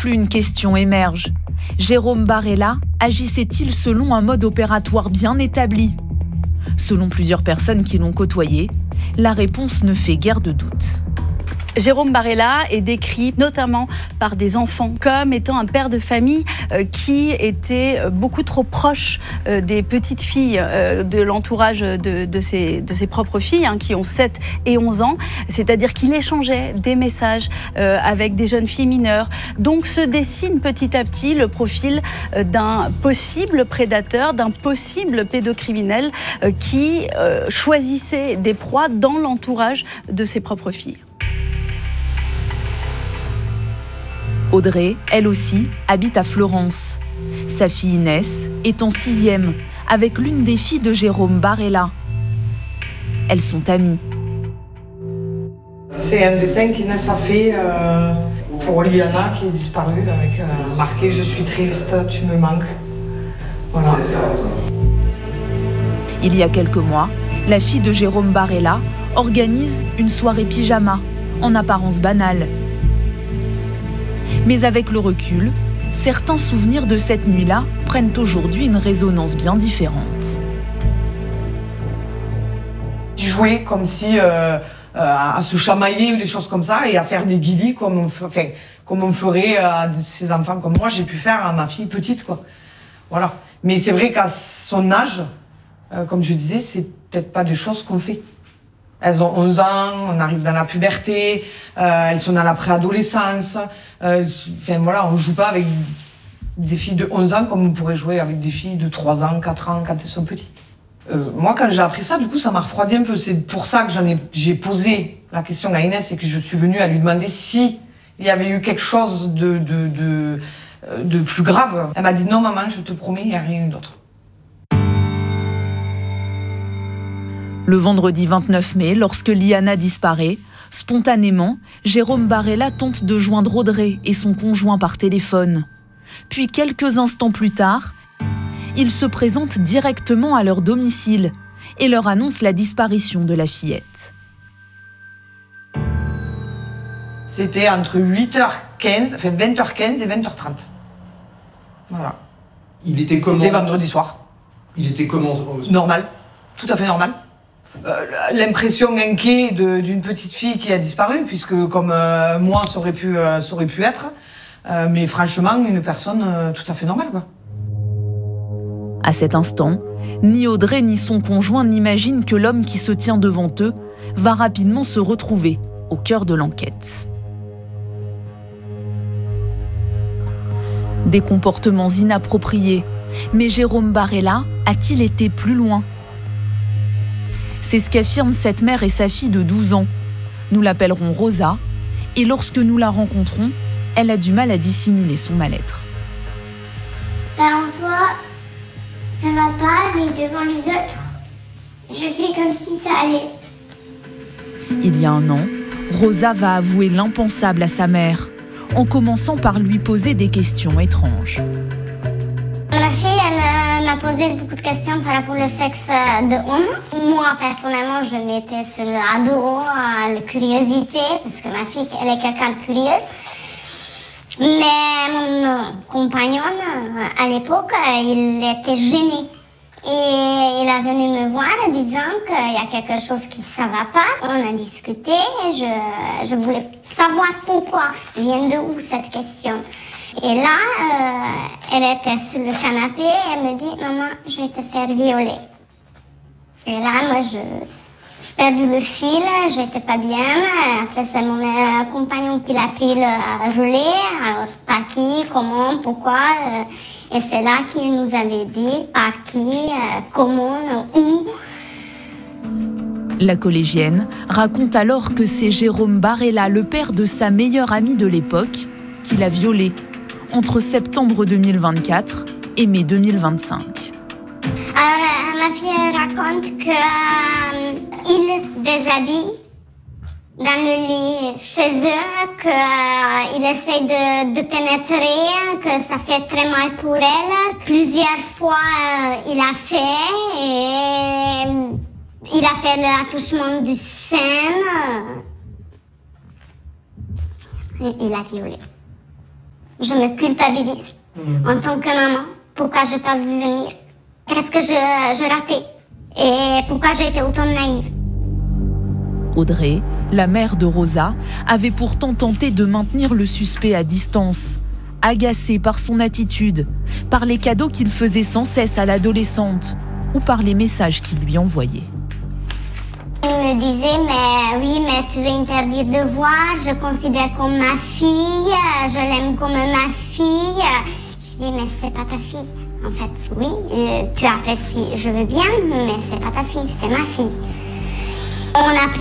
plus une question émerge. Jérôme Barella agissait-il selon un mode opératoire bien établi ? Selon plusieurs personnes qui l'ont côtoyé, la réponse ne fait guère de doute. Jérôme Barella est décrit notamment par des enfants comme étant un père de famille qui était beaucoup trop proche des petites filles de l'entourage de ses propres filles, qui ont 7 et 11 ans. C'est-à-dire qu'il échangeait des messages avec des jeunes filles mineures. Donc se dessine petit à petit le profil d'un possible prédateur, d'un possible pédocriminel qui choisissait des proies dans l'entourage de ses propres filles. Audrey, elle aussi, habite à Florence. Sa fille Inès est en 6e, avec l'une des filles de Jérôme Barella. Elles sont amies. C'est un dessin qu'Inès a fait pour Liana qui est disparue, avec marqué « Je suis triste, tu me manques ». Voilà. Il y a quelques mois, la fille de Jérôme Barella organise une soirée pyjama, en apparence banale. Mais avec le recul, certains souvenirs de cette nuit-là prennent aujourd'hui une résonance bien différente. Ils jouaient comme si à se chamailler ou des choses comme ça et à faire des guillis comme on ferait à ces enfants comme moi, j'ai pu faire à ma fille petite, quoi. Voilà. Mais c'est vrai qu'à son âge, comme je disais, c'est peut-être pas des choses qu'on fait. Elles ont 11 ans, on arrive dans la puberté, elles sont dans la préadolescence. Voilà, on joue pas avec des filles de 11 ans comme on pourrait jouer avec des filles de 3 ans, 4 ans quand elles sont petites. Moi, quand j'ai appris ça, du coup, ça m'a refroidi un peu. C'est pour ça que j'ai posé la question à Inès et que je suis venue à lui demander si il y avait eu quelque chose de plus grave. Elle m'a dit « Non, maman, je te promets, il n'y a rien d'autre ». Le vendredi 29 mai, lorsque Liana disparaît, spontanément, Jérôme Barella tente de joindre Audrey et son conjoint par téléphone. Puis quelques instants plus tard, il se présente directement à leur domicile et leur annonce la disparition de la fillette. C'était entre 20h15 et 20h30. Voilà. Il était comment ? C'était vendredi soir. Il était comment ? Normal, tout à fait normal. L'impression inquiète d'une petite fille qui a disparu, puisque comme moi, ça aurait pu être. Mais franchement, une personne tout à fait normale, quoi. À cet instant, ni Audrey ni son conjoint n'imaginent que l'homme qui se tient devant eux va rapidement se retrouver au cœur de l'enquête. Des comportements inappropriés, mais Jérôme Barella a-t-il été plus loin ? C'est ce qu'affirment cette mère et sa fille de 12 ans. Nous l'appellerons Rosa, et lorsque nous la rencontrons, elle a du mal à dissimuler son mal-être. En soi, ça va pas, mais devant les autres, je fais comme si ça allait. Il y a un an, Rosa va avouer l'impensable à sa mère, en commençant par lui poser des questions étranges. Ma fille, elle m'a posé beaucoup de questions par rapport au sexe de homme. Moi, personnellement, je mettais sur le dos, la curiosité, parce que ma fille, elle est quelqu'un de curieuse. Mais mon compagnon, à l'époque, il était gêné. Et il est venu me voir en disant qu'il y a quelque chose qui ne va pas. On a discuté et je voulais savoir pourquoi vient de où cette question. Et là, elle était sur le canapé et elle me dit « Maman, je vais te faire violer ». Et là, moi, j'ai perdu le fil, j'étais pas bien. Après, c'est mon compagnon qui l'a pris le relais. Alors, par qui, comment, pourquoi et c'est là qu'il nous avait dit par qui, comment, où. La collégienne raconte alors que c'est Jérôme Barella, le père de sa meilleure amie de l'époque, qui l'a violée entre septembre 2024 et mai 2025. Alors, ma fille elle raconte qu'il déshabille dans le lit chez eux, qu'il essaie de pénétrer, que ça fait très mal pour elle. Plusieurs fois, il a fait l'attouchement du sein. Il a violé. Je me culpabilise en tant que maman. Pourquoi je n'ai pas vu venir? Qu'est-ce que je ratais? Et pourquoi j'ai été autant naïve? Audrey, la mère de Rosa, avait pourtant tenté de maintenir le suspect à distance. Agacée par son attitude, par les cadeaux qu'il faisait sans cesse à l'adolescente ou par les messages qu'il lui envoyait. Il me disait, mais oui, mais tu veux interdire de voir, je considère comme ma fille, je l'aime comme ma fille. Je dis, mais c'est pas ta fille. En fait, oui, tu apprécies, je veux bien, mais c'est pas ta fille, c'est ma fille. On a pris